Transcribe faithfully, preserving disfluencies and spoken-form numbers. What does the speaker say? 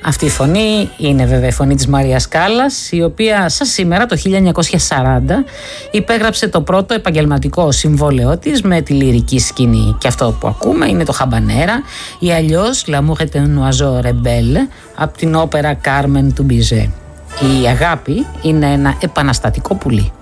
Αυτή η φωνή είναι βέβαια η φωνή της Μαρίας Κάλλας, η οποία σαν σήμερα το χίλια εννιακόσια σαράντα υπέγραψε το πρώτο επαγγελματικό συμβόλαιό της με τη λυρική σκηνή. Και αυτό που ακούμε είναι το Χαμπανέρα ή αλλιώς L'amour est un oiseau rebelle από την όπερα Carmen του Bizet. Η αγάπη είναι ένα επαναστατικό πουλί.